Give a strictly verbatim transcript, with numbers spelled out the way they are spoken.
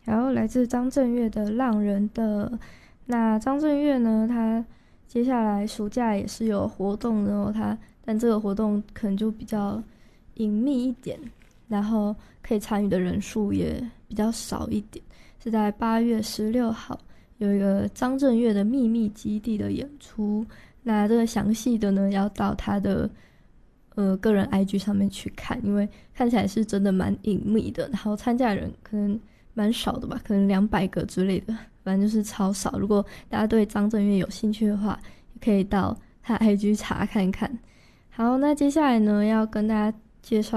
然后来自张震岳的《浪人的》。那张震岳呢，他接下来暑假也是有活动，然后他但这个活动可能就比较隐秘一点，然后可以参与的人数也比较少一点，是在八月十六号有一个张震岳的秘密基地的演出。那这个详细的呢，要到他的呃个人 I G 上面去看，因为看起来是真的蛮隐秘的，然后参加的人可能蛮少的吧，可能两百个之类的，反正就是超少。如果大家对张震岳有兴趣的话，也可以到他 I G 查看看。好，那接下来呢，要跟大家介绍